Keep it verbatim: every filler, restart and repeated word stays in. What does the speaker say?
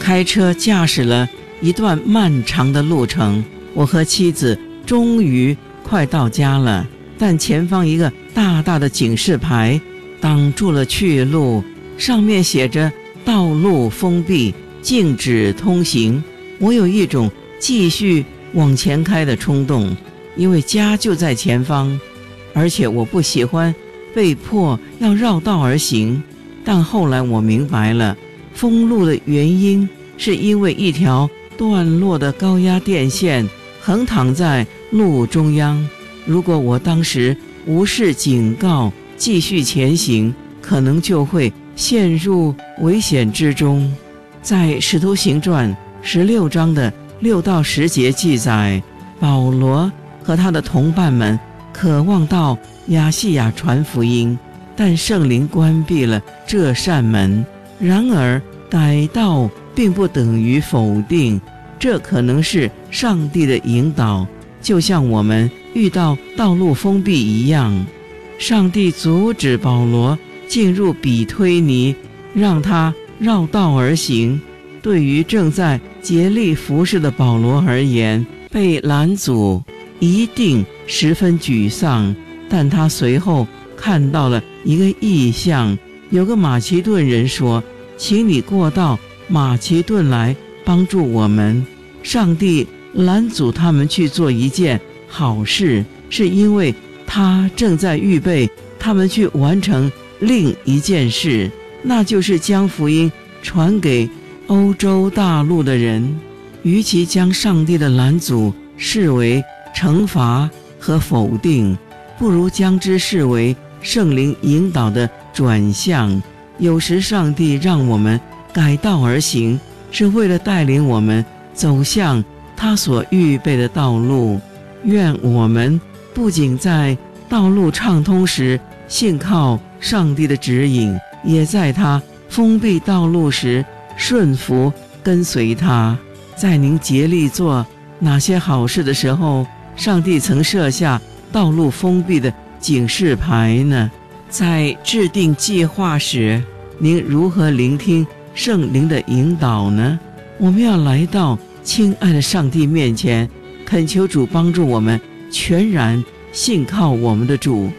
开车驾驶了一段漫长的路程，我和妻子终于快到家了，但前方一个大大的警示牌挡住了去路，上面写着道路封闭，禁止通行。我有一种继续往前开的冲动，因为家就在前方，而且我不喜欢被迫要绕道而行。但后来我明白了，封路的原因是因为一条断落的高压电线横躺在路中央。如果我当时无视警告继续前行，可能就会陷入危险之中。在《使徒行传》十六章的六到十节记载，保罗和他的同伴们渴望到亚细亚传福音，但圣灵关闭了这扇门。然而改道并不等于否定，这可能是上帝的引导，就像我们遇到道路封闭一样。上帝阻止保罗进入比推尼，让他绕道而行。对于正在竭力服侍的保罗而言，被拦阻一定十分沮丧，但他随后看到了一个异象。有个马其顿人说，请你过到马其顿来帮助我们。上帝拦阻他们去做一件好事，是因为他正在预备他们去完成另一件事，那就是将福音传给欧洲大陆的人。与其将上帝的拦阻视为惩罚和否定，不如将之视为圣灵引导的转向。有时上帝让我们改道而行，是为了带领我们走向他所预备的道路。愿我们不仅在道路畅通时信靠上帝的指引，也在他封闭道路时顺服跟随他。在您竭力做哪些好事的时候，上帝曾设下道路封闭的警示牌呢？在制定计划时，您如何聆听圣灵的引导呢？我们要来到亲爱的上帝面前，恳求主帮助我们全然信靠我们的主。